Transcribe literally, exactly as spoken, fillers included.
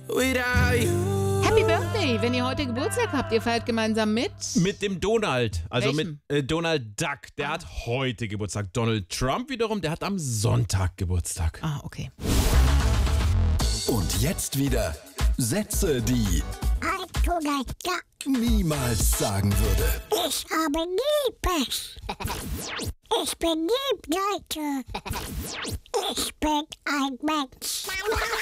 without you. Happy Birthday, wenn ihr heute Geburtstag habt. Ihr feiert gemeinsam mit... Mit dem Donald, also Welchem? mit äh, Donald Duck. Der hat heute Geburtstag. Donald Trump wiederum, der hat am Sonntag Geburtstag. Ah, okay. Und jetzt wieder Sätze, die niemals sagen würde. Ich habe Liebes. Ich bin lieb, Leute. Ich bin ein Mensch.